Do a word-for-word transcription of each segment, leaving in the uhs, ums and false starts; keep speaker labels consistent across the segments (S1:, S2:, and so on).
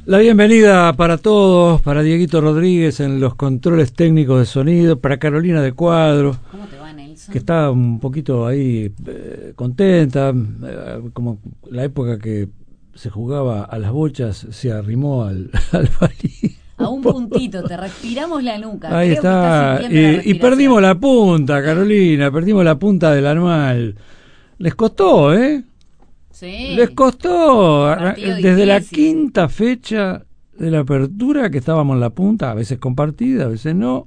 S1: La bienvenida para todos, para Dieguito Rodríguez en los controles técnicos de sonido, para Carolina de Cuadro,
S2: ¿Cómo te va, Nelson?
S1: que está un poquito ahí eh, contenta, eh, como la época que se jugaba a las bochas, se arrimó al, al balín.
S2: A un puntito, te respiramos la nuca.
S1: Ahí
S2: Creo
S1: está,
S2: que estás sintiendo la
S1: y, y perdimos la punta, Carolina, perdimos la punta del anual. Les costó, ¿eh?
S2: Sí.
S1: Les costó,
S2: Partido
S1: desde la
S2: difícil.
S1: quinta fecha de la apertura, que estábamos en la punta, a veces compartida, a veces no.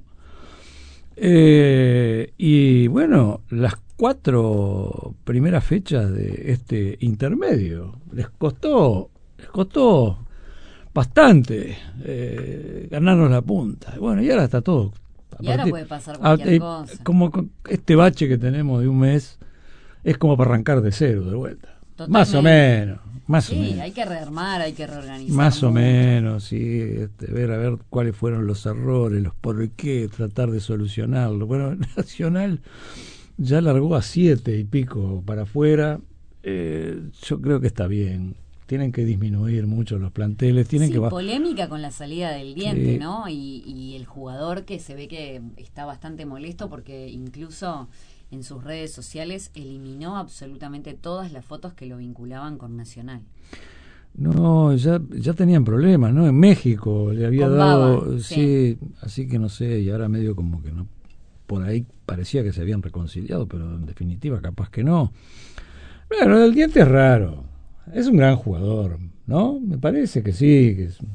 S1: Eh, y bueno, las cuatro primeras fechas de este intermedio, les costó, les costó bastante eh, ganarnos la punta. Bueno, y ahora está todo.
S2: Y ahora puede pasar cualquier
S1: eh,
S2: cosa.
S1: Como este bache que tenemos de un mes, es como para arrancar de cero, de vuelta.
S2: Totalmente.
S1: Más o menos, más
S2: sí,
S1: o menos.
S2: hay que rearmar, hay que reorganizar.
S1: Más o
S2: mucho.
S1: menos, sí, este, ver a ver cuáles fueron los errores, los por qué, tratar de solucionarlo. Bueno, Nacional ya largó a siete y pico para afuera. Eh, yo creo que está bien. Tienen que disminuir mucho los planteles, tienen
S2: sí,
S1: que bajar.
S2: Polémica con la salida del Diente,
S1: Sí.
S2: ¿no? Y, y el jugador que se ve que está bastante molesto porque incluso en sus redes sociales eliminó absolutamente todas las fotos que lo vinculaban con Nacional.
S1: No, ya, ya tenían problemas, ¿no? En México le había
S2: Con
S1: dado,
S2: Baba,
S1: sí,
S2: sí.
S1: así que no sé, y ahora medio como que no, por ahí parecía que se habían reconciliado, pero en definitiva capaz que no. Bueno, el Diente es raro, es un gran jugador, ¿no? Me parece que sí, que es,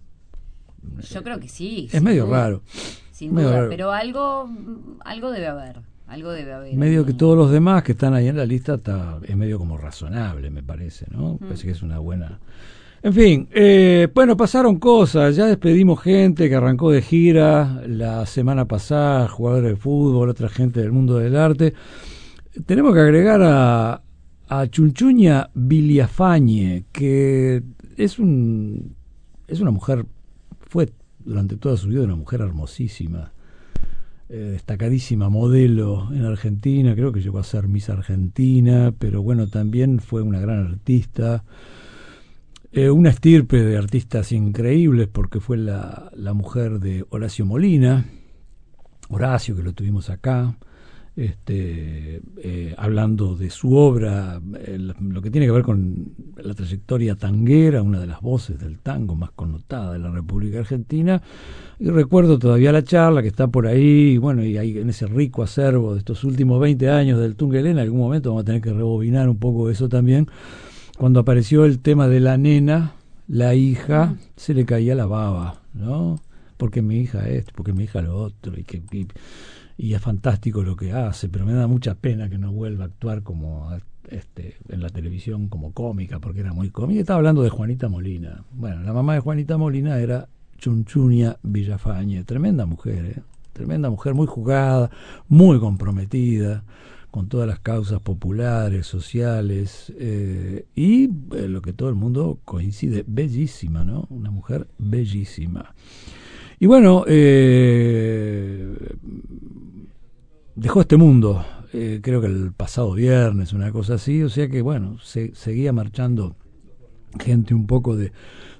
S2: Yo creo que sí.
S1: es
S2: sin
S1: medio
S2: duda,
S1: raro.
S2: Sin
S1: medio
S2: duda,
S1: raro.
S2: pero algo algo debe haber. Algo debe haber.
S1: Medio
S2: ahí.
S1: que todos los demás que están ahí en la lista está, es medio como razonable, me parece, ¿no?
S2: Mm.
S1: Parece que es una buena. En fin, eh, bueno, pasaron cosas, ya despedimos gente que arrancó de gira la semana pasada, jugadores de fútbol, otra gente del mundo del arte. Tenemos que agregar a, a Chunchuña Villafañe, que es un es una mujer, fue durante toda su vida una mujer hermosísima, eh, destacadísima modelo en Argentina, creo que llegó a ser Miss Argentina, pero bueno, también fue una gran artista. Eh, una estirpe de artistas increíbles porque fue la, la mujer de Horacio Molina, Horacio, que lo tuvimos acá, este, eh, hablando de su obra, eh, lo que tiene que ver con la trayectoria tanguera, una de las voces del tango más connotada de la República Argentina. Y recuerdo todavía la charla que está por ahí, y bueno, y ahí en ese rico acervo de estos últimos veinte años del Tungelé, en algún momento vamos a tener que rebobinar un poco eso también. Cuando apareció el tema de la nena, la hija, mm. se le caía la baba, ¿no? Porque mi hija esto, porque mi hija lo otro, y que y, y es fantástico lo que hace, pero me da mucha pena que no vuelva a actuar como este en la televisión como cómica, porque era muy cómica. Estaba hablando de Juanita Molina. Bueno, la mamá de Juanita Molina era Chunchuña Villafañe, tremenda mujer, ¿eh? Tremenda mujer, muy jugada, muy comprometida con todas las causas populares, sociales, eh, y eh, lo que todo el mundo coincide, bellísima, ¿no? Una mujer bellísima. Y bueno, eh, dejó este mundo, eh, creo que el pasado viernes, una cosa así, o sea que bueno, se, seguía marchando gente un poco de